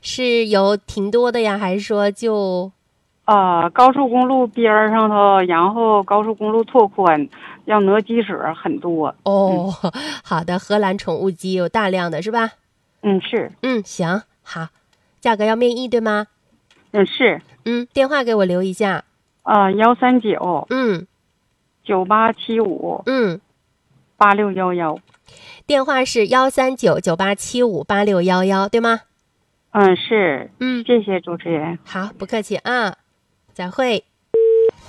是有挺多的呀，还是说就高速公路边儿上头，然后高速公路拓宽，要挪鸡舍很多。 哦，好的，荷兰宠物鸡有大量的是吧？ 是。 行，好，价格要面议对吗？ 是。 电话给我留一下。 139 嗯 9875 嗯， 8611。 电话是13998758611，对吗？ 是。 嗯， 谢谢主持人。 好，不客气啊，再会。